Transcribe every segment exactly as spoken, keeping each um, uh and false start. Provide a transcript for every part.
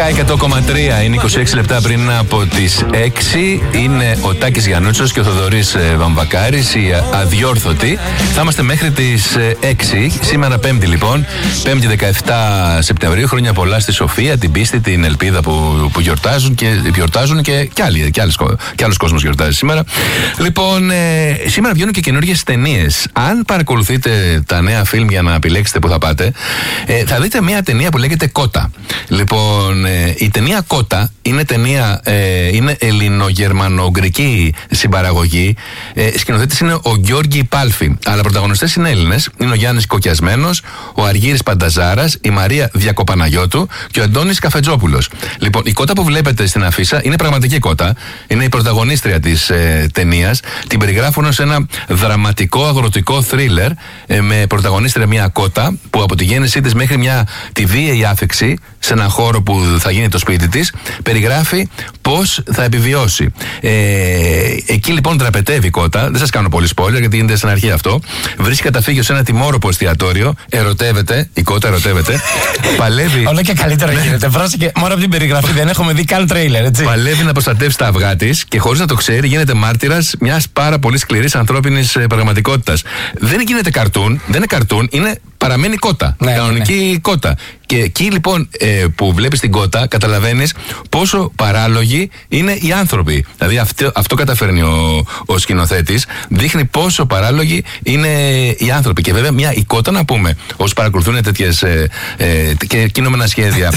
εκατό κόμμα τρία είναι είκοσι έξι λεπτά πριν από τις έξι. Είναι ο Τάκης Γιαννούτσος και ο Θοδωρής Βαμβακάρης, οι αδιόρθωτοι. Θα είμαστε μέχρι τις έξι. Σήμερα Πέμπτη λοιπόν, Πέμπτη δεκαεπτά Σεπτεμβρίου. Χρόνια πολλά στη Σοφία, την πίστη, την ελπίδα που, που γιορτάζουν και, γιορτάζουν και, και, άλλοι, και, άλλες, και άλλος κόσμος γιορτάζει σήμερα. Λοιπόν, ε, σήμερα βγαίνουν και καινούργιες ταινίες. Αν παρακολουθείτε τα νέα φιλμ για να επιλέξετε που θα πάτε, ε, θα δείτε μια ταινία που λέγεται Κότα. Λοιπόν, ε, η ταινία Κότα είναι ταινία, ε, είναι ελληνογερμανο-ουγγρική συμπαραγωγή. Ε, σκηνοθέτης είναι ο Γιώργη Πάλφη. Αλλά πρωταγωνιστές είναι Έλληνες. Είναι ο Γιάννης Κοκιασμένος, ο Αργύρης Πανταζάρας, η Μαρία Διακοπαναγιώτου και ο Αντώνης Καφετζόπουλος. Λοιπόν, η Κότα που βλέπετε στην αφίσα είναι πραγματική Κότα. Είναι η πρωταγωνίστρια της ε, ταινίας. Την περιγράφουν ως ένα δραματικό αγροτικό θρίλερ ε, με πρωταγωνίστρια μια Κότα που από τη γέννησή της μέχρι μια τη βίαιη άφηξη σε έναν χώρο που θα γίνει το σπίτι της, περιγράφει πώς θα επιβιώσει. Ε, εκεί λοιπόν τραπετεύει η Κότα, δεν σας κάνω πολύ spoiler γιατί γίνεται στην αρχή αυτό. Βρίσκει καταφύγιο σε ένα τιμόρροπο εστιατόριο, ερωτεύεται, η Κότα ερωτεύεται, παλεύει. Όλο και καλύτερα γίνεται. Πρόσεχε, μόνο από την περιγραφή δεν έχουμε δει καν τρέιλερ, έτσι. Παλεύει να προστατεύσει τα αυγά της και χωρίς να το ξέρει γίνεται μάρτυρας μιας πάρα πολύ σκληρής ανθρώπινης πραγματικότητας. Δεν γίνεται καρτούν, δεν είναι καρτούν, είναι παραμένει Κότα. Ναι, κανονική ναι. Κότα. Και εκεί λοιπόν ε, που βλέπεις την Κότα, καταλαβαίνεις πόσο παράλογοι είναι οι άνθρωποι. Δηλαδή αυτό, αυτό καταφέρνει ο, ο σκηνοθέτης, δείχνει πόσο παράλογοι είναι οι άνθρωποι. Και βέβαια μια η Κότα, να πούμε, όσοι παρακολουθούν τέτοιες ε, ε, και κινούμενα σχέδια.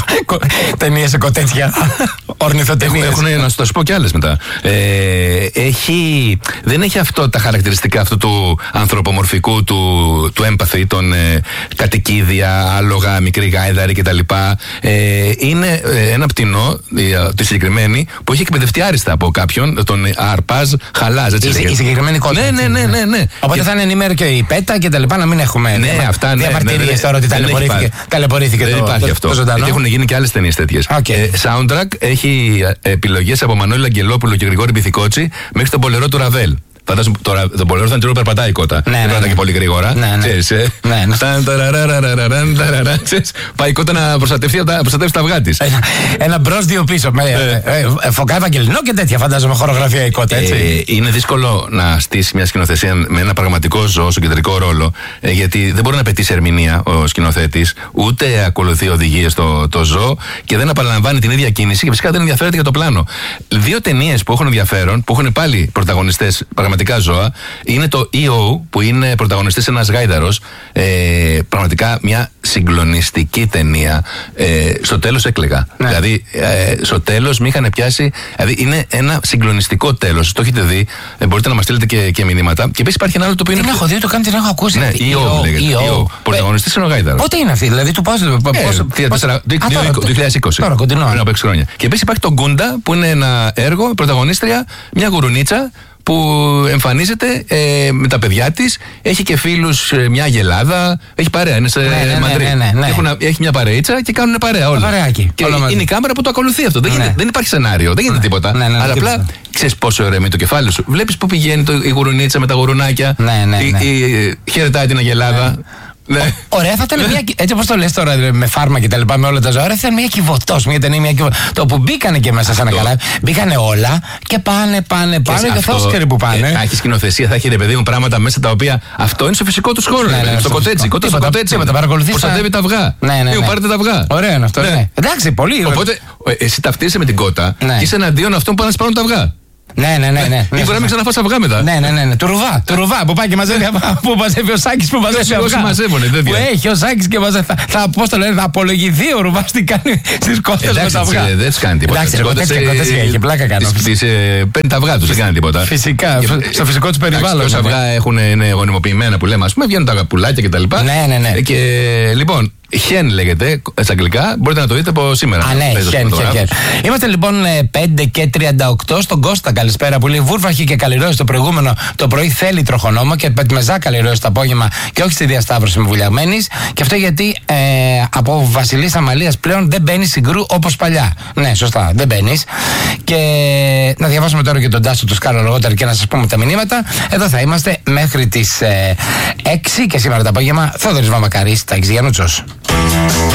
Ταινίες εκοτέτια. Ορνηθοτενίες. Έχουν, να σου το πω κι άλλες μετά. Ε, έχει, δεν έχει αυτό τα χαρακτηριστικά αυτού του ανθρωπομορφικού, του, του έμπαθη, των ε, κατοικίδια, άλογα, μικρή γάιδαρη κτλ. Ε, είναι ε, ένα πτηνό, ε, τη συγκεκριμένη, που έχει εκπαιδευτεί άριστα από κάποιον, τον Αρπάζ Χαλάζ. Η, η συγκεκριμένη Κότα. Ναι, ναι, ναι, ναι, ναι. Οπότε και θα είναι ενήμερο και η πέτα και τα λοιπά, να μην έχουμε ναι, διαμα, αυτά, ναι, διαμαρτυρίες ναι, ναι, τώρα ότι ταλαιπωρήθηκε δεν το, υπάρχει το, αυτό. το ζωντανό. Γιατί έχουν γίνει και άλλες ταινίες τέτοιες. Okay. Ε, soundtrack έχει επιλογές από Μανώλη Αγγελόπουλο και Γρηγόρη Μπιθικότσι μέχρι τον Πολερό του Ραβέλ. Φαντάζομαι τώρα τον Πολερό θα την περπατάει η Κότα. Ναι, δεν ναι, ναι, ναι. και πολύ γρήγορα. Ναι, ναι. Ξέρεις, ε. Ναι, ναι. Πάει η Κότα να προστατεύσει τα αυγά της. Ένα, ένα μπρος, δύο πίσω. Με ε, ε, φωκά Ευαγγελινό και τέτοια, φαντάζομαι, χορογραφία η Κότα, έτσι. Ε, είναι δύσκολο να στήσει μια σκηνοθεσία με ένα πραγματικό ζώο στο κεντρικό ρόλο, ε, γιατί δεν μπορεί να πετύσει ερμηνεία ο σκηνοθέτης, ούτε ακολουθεί οδηγίες στο το ζώο και δεν απαλαμβάνει την ίδια κίνηση και φυσικά δεν ενδιαφέρεται για το πλάνο. Δύο ταινίες που έχουν ενδιαφέρον, που έχουν πάλι πρωταγωνιστές πραγματικά ζώα, είναι το ι ο που είναι πρωταγωνιστής ένας γάιδαρος. Ε, πραγματικά μια συγκλονιστική ταινία. Ε, στο τέλος έκλαιγα. Ναι. Δηλαδή, ε, στο τέλος με είχαν πιάσει. Δηλαδή, είναι ένα συγκλονιστικό τέλος. Το έχετε δει. Ε, μπορείτε να μας στείλετε και, και μηνύματα. Και επίσης υπάρχει ένα άλλο το οποίο την είναι. Την έχω δει, το κάνει, την έχω ακούσει. Ναι, ι ο λέγεται. ι ο. Πρωταγωνιστής είναι ο γάιδαρος. Πότε είναι αυτή, δηλαδή, του πώς. δύο χιλιάδες είκοσι. Τώρα, κοντινό. Πριν από έξι χρόνια. Και επίσης υπάρχει το Γκούντα που είναι ένα έργο, πρωταγωνίστρια, μια γουρουνίτσα που εμφανίζεται ε, με τα παιδιά της, έχει και φίλους, ε, μια αγελάδα, έχει παρέα, είναι σε ναι, ναι, Μαδρί. Ναι, ναι, ναι. Έχουν, έχει μια παρείτσα και κάνουν παρέα όλα. Παρεάκι, και όλα είναι η κάμερα που το ακολουθεί αυτό. Δεν, ναι. γίνεται, δεν υπάρχει σενάριο, δεν γίνεται τίποτα. Ναι, ναι, ναι, αλλά τίποτα. απλά ξέρεις πόσο ωραίο είναι το κεφάλι σου. Βλέπεις που πηγαίνει το, η γουρουνίτσα με τα γουρουνάκια, ναι, ναι, ναι. Η, η, χαιρετάει την αγελάδα. Ναι. Ναι. Ωραία, θα ήταν μια. Έτσι όπως το λες τώρα με φάρμα και τα λοιπά, με όλα τα ζώα, θα ήταν μια κυβωτός, μια ταινία, μια κυβωτός. Το που μπήκανε και μέσα σε ένα καλά. Μπήκανε όλα και πάνε, πάνε, πάνε και θα ξέρει που πάνε. Θα έχει σκηνοθεσία, θα έχει ρε παιδί μου πράγματα μέσα τα οποία αυτό είναι στο φυσικό του χώρο. Ναι, ναι, στο κοτέτσι. Κότα στο κοτέτσι. Προστατεύει τα αυγά. Ναι, ναι. Πάρετε τα αυγά. Ωραία είναι αυτό. Εντάξει, πολύ. Οπότε εσύ ταυτίζεσαι με την Κότα και είσαι εναντίον αυτών που πάνε να σπάρουν τα αυγά. Ναι, ναι, ναι. ναι. Ή μπορεί να μην ξαναφάς αυγά μετά. Ναι, ναι, ναι, ναι. Του ρουβά, του ρουβά που πάει και μαζεύει αυγά. Που μαζεύει ο Σάκης που μαζεύει αυγά. Μαζεύουνε, δεν που έχει ο Σάκης και μαζεύει. Θα, θα, πώς το λένε, θα απολογηθεί ο ρουβάς τι κάνει στις κότες με τα αυγά. Δεν τις κάνει τίποτα. Εντάξει, κότες και έχει πλάκα κάνω. Παίρνει τα αυγά τους, δεν κάνει τίποτα. Φυσικά, στο φυσικό τους περιβάλλον. Όσα αυγά είναι γονιμοποιημένα που λέμε, ας πούμε, βγαίνουν τα πουλάκια κτλ. Ναι, ναι, ναι. Και λοιπόν. Χεν λέγεται στα αγγλικά, μπορείτε να το δείτε από σήμερα. Α, ναι, χεν, χεν. Είμαστε λοιπόν πέντε και τριάντα οκτώ στον Κώστα, καλησπέρα που λέει βούρβαχη και καλλιρόηση το προηγούμενο το πρωί θέλει τροχονόμο και πετμεζά καλλιρόηση το απόγευμα και όχι στη διασταύρωση με βουλιαγμένης. Και αυτό γιατί ε, από Βασιλής Αμαλίας πλέον δεν μπαίνει συγκρού όπως παλιά. Ναι, σωστά, δεν μπαίνει. Και να διαβάσουμε τώρα και τον Τάσο του Σκάλο αργότερα και να σας πούμε τα μηνύματα. Εδώ θα είμαστε μέχρι τις ε, έξι και σήμερα το απόγευμα. Θόδωρης Βαμβακάρης, Τάκης Γιαννούτσος.